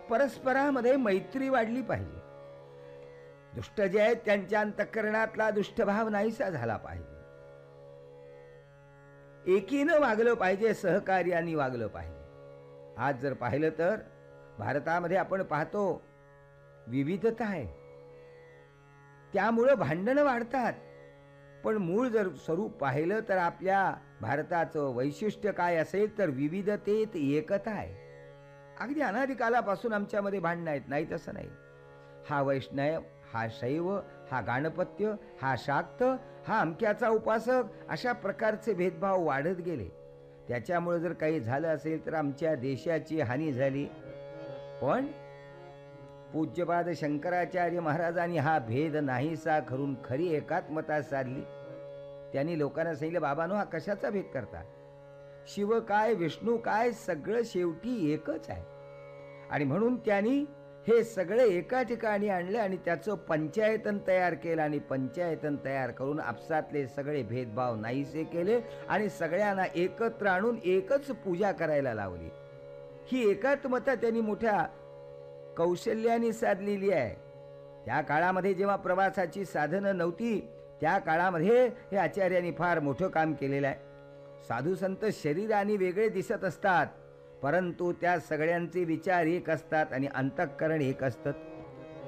परस्परामध्ये मैत्री वाढली पाहिजे. दुष्ट जे आहेत त्यांच्या अंतःकरणातला दुष्टभाव नाहीसा झाला पाहिजे. एकीनं वागलं पाहिजे, सहकार्याने वागलं पाहिजे. आज जर पाहिलं तर भारतामध्ये आपण पाहतो विविधता आहे, त्यामुळं भांडणं वाढतात. पण मूळ जर स्वरूप पाहिलं तर आपल्या भारताचं वैशिष्ट्य काय असेल तर विविधतेत एकता आहे. अगदी अनादिकालापासून आमच्यामध्ये भांडणं आहेत, नाही तसं नाही. हा वैष्णव, हा शैव, हा गाणपत्य, हा शाक्त, हा अमक्याचा उपासक, अशा प्रकारचे भेदभाव वाढत गेले. त्याच्यामुळे जर काही झालं असेल तर आमच्या देशाची हानी झाली. पण पूज्यपाद शंकराचार्य महाराजांनी हा भेद नाहीसा करून खरी एकात्मता साधली. त्यांनी लोकांना सांगितलं, बाबांनो, हा कशाचा भेद करता? शिव काय, विष्णू काय, सगळं शेवटी एकच आहे. आणि म्हणून त्यांनी हे सगळे एका ठिकाणी आणले आणि त्याचं पंचायतन तयार केलं. आणि पंचायतन तयार करून आपसातले सगळे भेदभाव नाहीसे केले आणि सगळ्यांना एकत्र आणून एकच पूजा करायला लावली. ही एकात्मता त्यांनी मोठ्या कौशल्याने साधलेली आहे. त्या काळामध्ये जेव्हा प्रवासाची साधनं नव्हती, त्या काळामध्ये हे आचार्यांनी फार मोठं काम केलेलं आहे. साधू संत शरीराने वेगळे दिसत असतात, परंतु त्या सगळ्यांचे विचार एक असतात आणि अंतःकरण एक असतं.